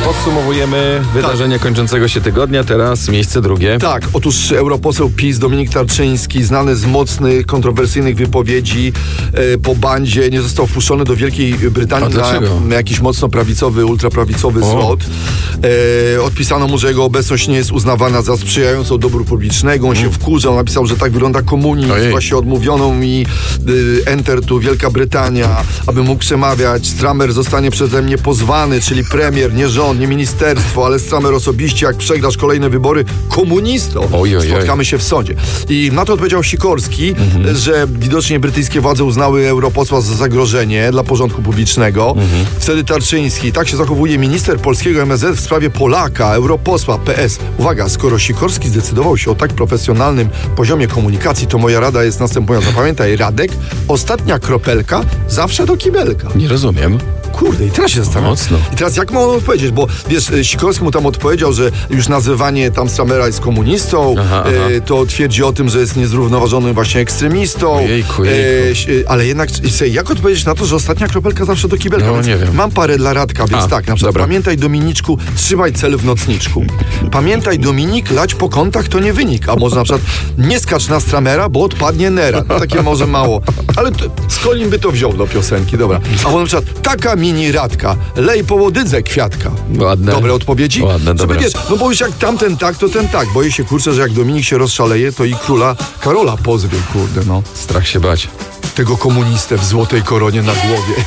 Podsumowujemy wydarzenia kończącego się tygodnia, teraz miejsce drugie. Tak, otóż europoseł PiS Dominik Tarczyński, znany z mocnych, kontrowersyjnych wypowiedzi po bandzie, nie został wpuszczony do Wielkiej Brytanii na jakiś mocno prawicowy, ultraprawicowy zlot. Odpisano mu, że jego obecność nie jest uznawana za sprzyjającą dobru publicznego. On się wkurzał, napisał, że tak wygląda komunizm. Właśnie odmówiono mi enter tu Wielka Brytania, aby mógł przemawiać. Stramer zostanie przeze mnie pozwany, czyli premier, nie rząd, nie ministerstwo, ale Stramer osobiście, jak przegrasz kolejne wybory, komunisto. Spotkamy się w sądzie. I na to odpowiedział Sikorski, że widocznie brytyjskie władze uznały europosła za zagrożenie dla porządku publicznego. Wtedy Tarczyński, tak się zachowuje minister polskiego MSZ w sprawie Polaka, europosła PS. Uwaga, skoro Sikorski zdecydował się o tak profesjonalnym poziomie komunikacji, to moja rada jest następująca. Zapamiętaj, Radek, ostatnia kropelka zawsze do kibelka. Nie rozumiem. Kurde, i teraz się zastanawiam. Mocno. I teraz jak ma on odpowiedzieć? Bo wiesz, Sikorski mu tam odpowiedział, że już nazywanie tam Stramera jest komunistą, to twierdzi o tym, że jest niezrównoważonym właśnie ekstremistą. Ojejku. Ale jednak, jak odpowiedzieć na to, że ostatnia kropelka zawsze do kibelka? No, nie wiem. Mam parę dla Radka, więc tak, na przykład pamiętaj, Dominiczku, trzymaj cel w nocniczku. Pamiętaj, Dominik, lać po kątach to nie wynik. A może na przykład nie skacz na Stramera, bo odpadnie nera. No, takie może mało. Ale skąd by to wziął do piosenki, dobra. A może na przykład taka mini Radka, lej po łodydze kwiatka. Ładne. Dobre odpowiedzi? Ładne, dobre. Wiesz, no bo już jak tamten tak, to ten tak. Boję się, kurczę, że jak Dominik się rozszaleje, to i króla Karola pozwie, kurde, no. Strach się bać. Tego komunistę w złotej koronie na głowie.